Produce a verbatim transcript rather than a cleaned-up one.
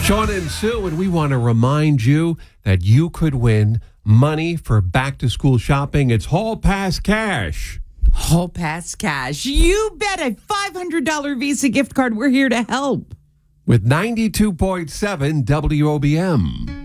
Sean and Sue, and we want to remind you that you could win money for back-to-school shopping. It's Hall Pass Cash. Hall Pass Cash. You bet, a five hundred dollars Visa gift card. We're here to help. With ninety-two point seven W O B M.